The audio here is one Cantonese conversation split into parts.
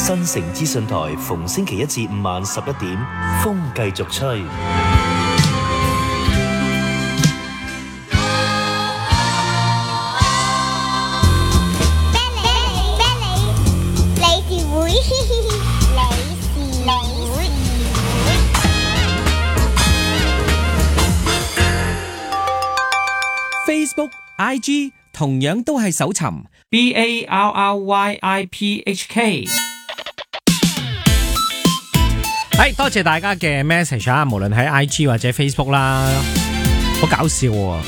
新城資訊台逢星期一至五晚11點，風繼續吹。 Facebook、IG 同樣都係搜尋 BARRYIPHK。多謝大家嘅 message 啊，無論喺 IG 或者 Facebook 啦，好搞笑喎。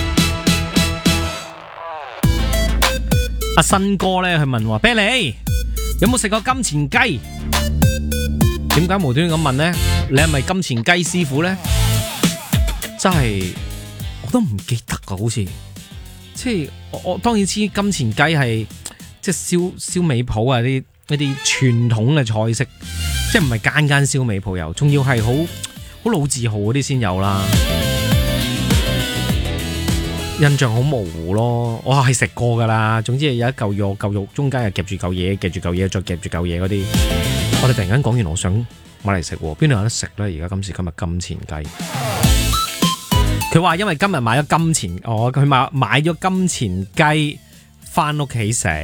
阿新哥咧去問話 Billy 有冇食過金錢雞？點解無端端咁問呢？你係咪金錢雞師傅呢？真係我都唔記得噶，好似即係我當然知金錢雞係即係燒味鋪啊，一啲傳統嘅菜式，即係唔係間間燒味鋪有，仲要係好老字號嗰啲先有啦。印象好模糊咯，我係食過噶啦。總之係有一嚿肉中間又夾住嚿嘢，再夾住嚿嘢嗰啲。我哋突然間講完，我想買嚟食喎，邊度有得食咧？而家今時今日金錢雞，佢話因為今日買咗金錢，佢買咗金錢雞翻屋企食。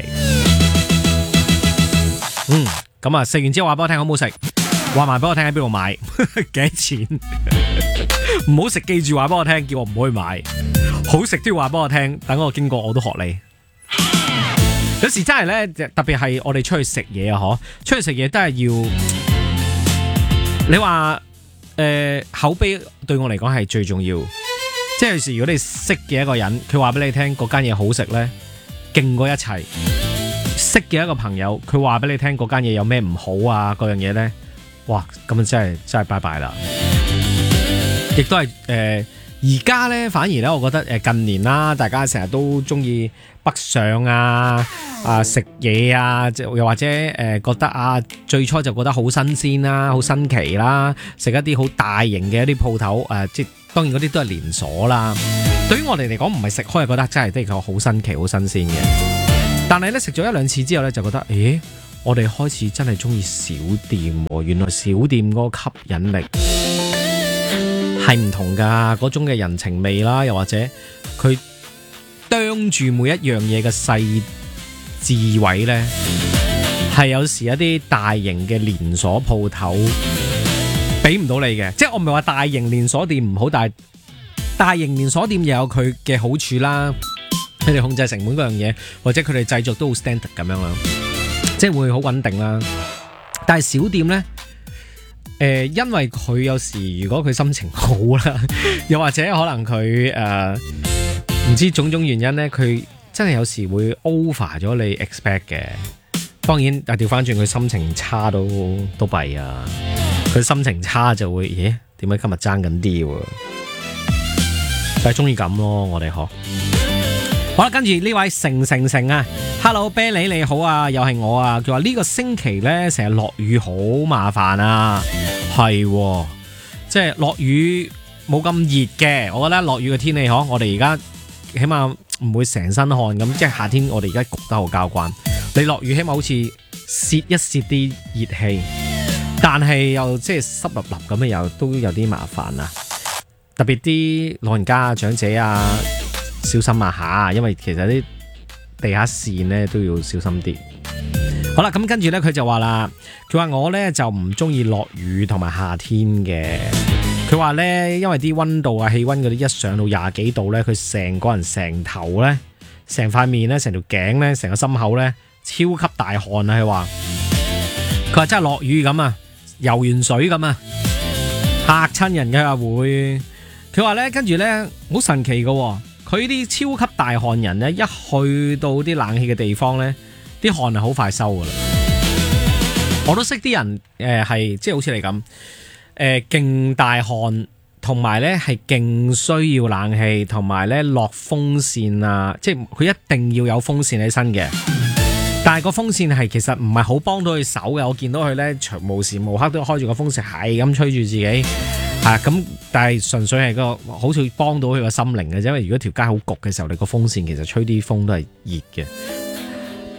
咁啊食完之後話俾我聽好唔好食，話埋俾我聽喺邊度買，幾多錢？唔好食，記住話俾我聽，叫我唔可以買。好食都要話俾我聽，等我經過我都學你。有時真係咧，特別係我哋出去食嘢啊，出去食嘢都係要，你話口碑對我嚟講係最重要。即係有時如果你識嘅一個人，佢話俾你聽嗰間嘢好食咧，勁過一齊。識嘅一個朋友，佢話俾你聽嗰間嘢有咩唔好啊，嗰樣嘢咧，哇，咁真係拜拜啦。亦都係而家咧，反而咧，我覺得近年啦，大家成日都中意北上啊食嘢啊，又或者覺得啊，最初就覺得好新鮮啦，好新奇啦，食一啲好大型嘅一啲鋪頭即係當然嗰啲都係連鎖啦。對於我哋嚟講，唔係食開，覺得真係的確好新奇、好新鮮嘅。但係咧食咗一兩次之後咧，就覺得我哋開始真係中意小店喎。原來小店嗰個吸引力係唔同噶，嗰種嘅人情味啦，又或者佢啄住每一樣嘢嘅細智慧呢，係有時一啲大型嘅連鎖鋪頭俾唔到你嘅。即係我唔係話大型連鎖店唔好，但係大型連鎖店又有佢嘅好處啦。佢哋控制成本嗰樣嘢，或者佢哋製作都好 standard 咁樣啦，即係會好穩定啦。但係小店呢，因為佢有時如果佢心情好啦，又或者可能佢唔知種種原因呢，佢真係有時會 over 咗你 expect 嘅。當然，但係調翻轉佢心情差都弊啊！佢心情差就會，點解今日爭緊啲喎？就係中意咁咯，我哋學。好啦，跟住呢位成啊 ，Hello Billy 你好啊，又係我啊。佢話呢個星期呢，成日落雨好麻煩啊，係，即係落雨冇咁熱嘅。我覺得落雨嘅天氣我哋而家起碼唔會成身汗咁，即係夏天我哋而家焗得好交關。你落雨起碼好似泄一泄啲熱氣，但係又即係濕立立咁樣，又都有啲麻煩啊。特別啲老人家、長者啊。小心啊吓，因為其實啲地下線咧都要小心啲。好啦，咁跟住咧佢就話啦，佢話我咧就唔中意落雨同埋夏天嘅。佢話咧，因為啲溫度啊、氣溫嗰啲一上到20幾度咧，佢成個人、成頭咧、成塊面咧、成條頸咧、成個心口咧，超級大汗啊！佢話真係落雨咁啊，游完水咁啊，嚇親人嘅會。佢話咧，跟住咧好神奇嘅。佢啲超級大汗人咧，一去到啲冷氣嘅地方咧，啲汗係好快收噶啦。我都識啲人係即係好似你咁勁大汗，同埋咧係勁需要冷氣，同埋咧落風扇啊，即係佢一定要有風扇喺身嘅。但係個風扇係其實唔係好幫到佢手嘅。我見到佢咧無時無刻都開住個風扇，係咁吹住自己。咁，但係純粹係個好似幫到佢個心靈嘅啫。因為如果條街好焗嘅時候，你個風扇其實吹啲風都係熱嘅。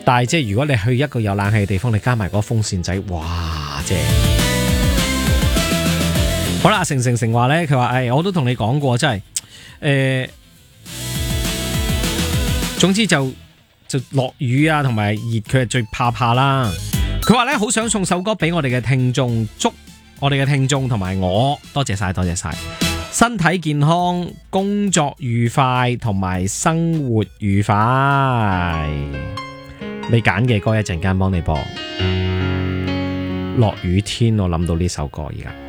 但係即係如果你去一個有冷氣嘅地方，你加埋嗰個風扇仔，哇，正！好啦，成話咧，佢話我都同你講過，真係總之就落雨啊，同埋熱，佢係最怕啦。佢話咧好想送首歌俾我哋嘅聽眾，祝我哋嘅聽眾同埋我，多謝晒，身體健康，工作愉快，同埋生活愉快。你揀嘅歌一陣間幫你播。落雨天，我諗到呢首歌而家。